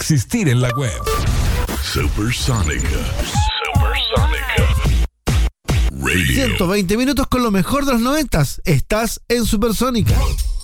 existir en la web. Supersónica. Radio. 120 minutos con lo mejor de los 90. Estás en Supersónica.